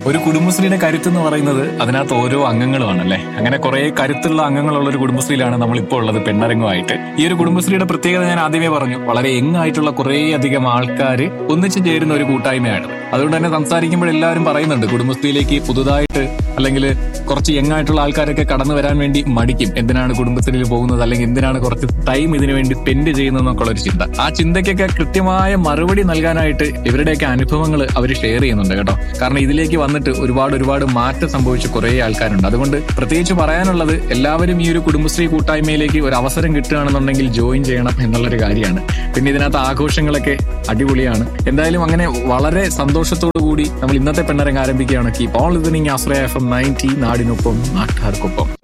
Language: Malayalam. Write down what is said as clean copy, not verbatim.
ഒരു കുടുംബശ്രീയുടെ കരുത്ത് എന്ന് പറയുന്നത് അതിനകത്ത് ഓരോ അംഗങ്ങളുമാണല്ലേ. അങ്ങനെ കുറെ കരുത്തുള്ള അംഗങ്ങളുള്ള ഒരു കുടുംബശ്രീയിലാണ് നമ്മളിപ്പോൾ ഉള്ളത്, പെണ്ണരങ്ങുമായിട്ട്. ഈ ഒരു കുടുംബശ്രീയുടെ പ്രത്യേകത ഞാൻ ആദ്യമേ പറഞ്ഞു, വളരെ യങ് ആയിട്ടുള്ള കുറേ അധികം ആൾക്കാർ ഒന്നിച്ചു ചേരുന്ന ഒരു കൂട്ടായ്മയാണ്. അതുകൊണ്ട് തന്നെ സംസാരിക്കുമ്പോൾ എല്ലാവരും പറയുന്നുണ്ട്, കുടുംബശ്രീയിലേക്ക് പുതുതായിട്ട് അല്ലെങ്കിൽ കുറച്ച് യങ് ആയിട്ടുള്ള ആൾക്കാരൊക്കെ കടന്നു വരാൻ വേണ്ടി മടിക്കും. എന്തിനാണ് കുടുംബശ്രീയിൽ പോകുന്നത്, അല്ലെങ്കിൽ എന്തിനാണ് കുറച്ച് ടൈം ഇതിനു വേണ്ടി സ്പെൻഡ് ചെയ്യുന്നതെന്നൊക്കെയുള്ള ഒരു ചിന്ത. ആ ചിന്തയ്ക്കൊക്കെ കൃത്യമായ മറുപടി നൽകാനായിട്ട് ഇവരുടെയൊക്കെ അനുഭവങ്ങൾ അവർ ഷെയർ ചെയ്യുന്നുണ്ട് കേട്ടോ. കാരണം ഇതിലേക്ക് വന്നിട്ട് ഒരുപാട് മാറ്റം സംഭവിച്ച കുറേ ആൾക്കാരുണ്ട്. അതുകൊണ്ട് പ്രത്യേകിച്ച് പറയാനുള്ളത്, എല്ലാവരും ഈ ഒരു കുടുംബശ്രീ കൂട്ടായ്മയിലേക്ക് ഒരു അവസരം കിട്ടുകയാണെന്നുണ്ടെങ്കിൽ ജോയിൻ ചെയ്യണം എന്നുള്ളൊരു കാര്യമാണ്. പിന്നെ ഇതിനകത്ത് ആഘോഷങ്ങളൊക്കെ അടിപൊളിയാണ്. എന്തായാലും അങ്ങനെ വളരെ സന്തോഷത്തോടു കൂടി നമ്മൾ ഇന്നത്തെ പെണ്ണരങ്ങ് ആരംഭിക്കുകയാണ്. Keep on listening Ashraya FM 90, നാടിനൊപ്പം നാട്ടുകാർക്കൊപ്പം.